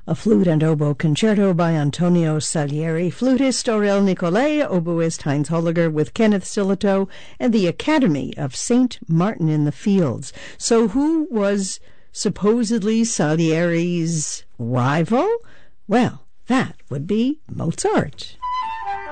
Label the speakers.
Speaker 1: A flute and oboe concerto by Antonio Salieri, flutist Aurel Nicolai, oboist Heinz Holliger with Kenneth Sillitoe, and the Academy of St. Martin in the Fields. So who was supposedly Salieri's rival? Well, that would be Mozart.